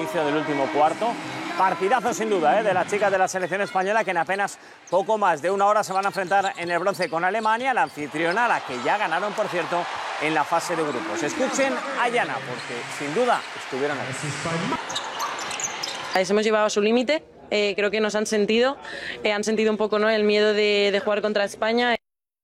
inicio del último cuarto. Partidazo sin duda, de las chicas de la selección española, que en apenas poco más de una hora se van a enfrentar en el bronce con Alemania, la anfitriona, a la que ya ganaron, por cierto, en la fase de grupos. Escuchen a Yana, porque sin duda estuvieron ahí. Les hemos llevado a su límite, creo que nos han sentido un poco, ¿no?, el miedo de jugar contra España.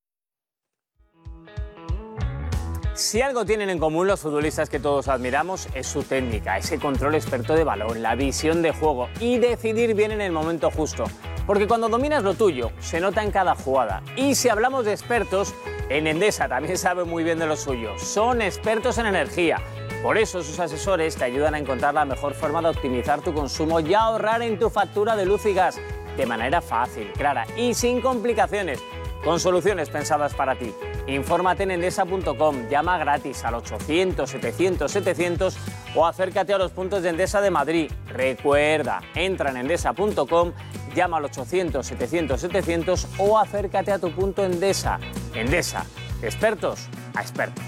Si algo tienen en común los futbolistas que todos admiramos es su técnica, ese control experto de balón, la visión de juego y decidir bien en el momento justo. Porque cuando dominas lo tuyo, se nota en cada jugada. Y si hablamos de expertos, en Endesa también saben muy bien de lo suyo. Son expertos en energía. Por eso sus asesores te ayudan a encontrar la mejor forma de optimizar tu consumo y ahorrar en tu factura de luz y gas de manera fácil, clara y sin complicaciones, con soluciones pensadas para ti. Infórmate en endesa.com, llama gratis al 800-700-700 o acércate a los puntos de Endesa de Madrid. Recuerda, entra en endesa.com, llama al 800-700-700 o acércate a tu punto Endesa. Endesa, expertos a expertos.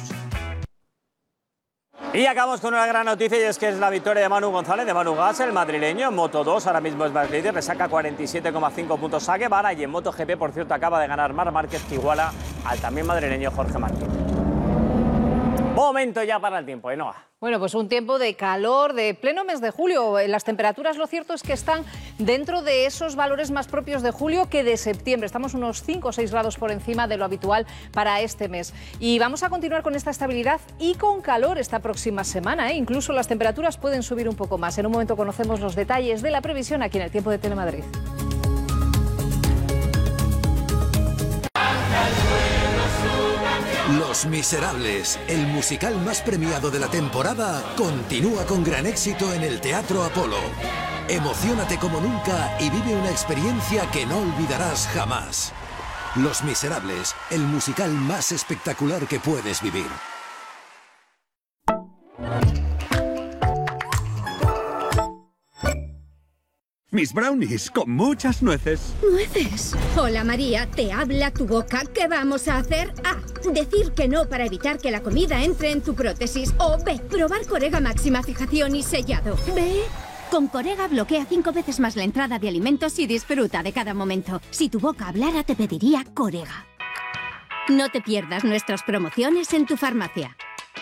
Y acabamos con una gran noticia, y es que es la victoria de Manu González, de Manu Gas, el madrileño, en Moto 2, ahora mismo es más líder, le saca 47,5 puntos a Guevara, y en MotoGP, por cierto, acaba de ganar Marc Márquez, que iguala al también madrileño Jorge Martín. Momento ya para el tiempo, Ainhoa. Bueno, pues un tiempo de calor, de pleno mes de julio. Las temperaturas, lo cierto es que están dentro de esos valores más propios de julio que de septiembre. Estamos unos 5 o 6 grados por encima de lo habitual para este mes. Y vamos a continuar con esta estabilidad y con calor esta próxima semana, Incluso las temperaturas pueden subir un poco más. En un momento conocemos los detalles de la previsión aquí en el Tiempo de Telemadrid. Los Miserables, el musical más premiado de la temporada, continúa con gran éxito en el Teatro Apolo. Emociónate como nunca y vive una experiencia que no olvidarás jamás. Los Miserables, el musical más espectacular que puedes vivir. Mis brownies con muchas nueces. ¿Nueces? Hola María, te habla tu boca. ¿Qué vamos a hacer? A. Decir que no para evitar que la comida entre en tu prótesis. O B. Probar Corega Máxima Fijación y Sellado. B. Con Corega bloquea 5 veces más la entrada de alimentos y disfruta de cada momento. Si tu boca hablara, te pediría Corega. No te pierdas nuestras promociones en tu farmacia.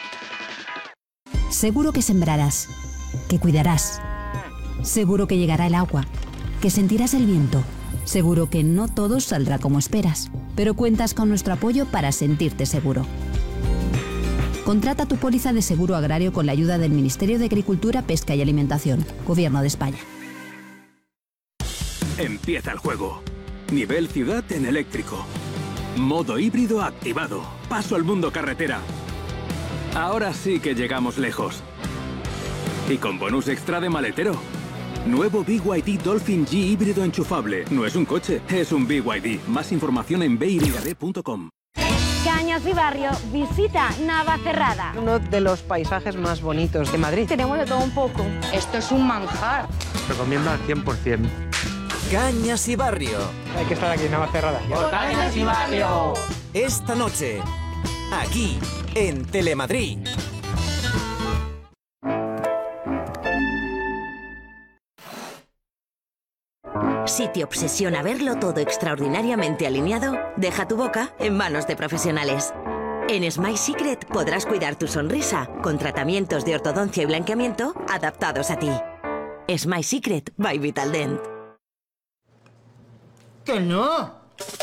Seguro que sembrarás, que cuidarás. Seguro que llegará el agua, que sentirás el viento. Seguro que no todo saldrá como esperas, pero cuentas con nuestro apoyo para sentirte seguro. Contrata tu póliza de seguro agrario con la ayuda del Ministerio de Agricultura, Pesca y Alimentación, Gobierno de España. Empieza el juego. Nivel ciudad en eléctrico. Modo híbrido activado. Paso al mundo carretera. Ahora sí que llegamos lejos. Y con bonus extra de maletero. Nuevo BYD Dolphin G híbrido enchufable. No es un coche, es un BYD. Más información en byrd.com. Cañas y Barrio, visita Navacerrada. Uno de los paisajes más bonitos de Madrid. Tenemos de todo un poco. Esto es un manjar. Recomiendo al 100%. Cañas y Barrio. Hay que estar aquí en Navacerrada. ¡Por Cañas y Barrio! Esta noche, aquí, en Telemadrid. Si te obsesiona verlo todo extraordinariamente alineado, deja tu boca en manos de profesionales. En Smile Secret podrás cuidar tu sonrisa con tratamientos de ortodoncia y blanqueamiento adaptados a ti. Smile Secret by Vitaldent. ¡Que no!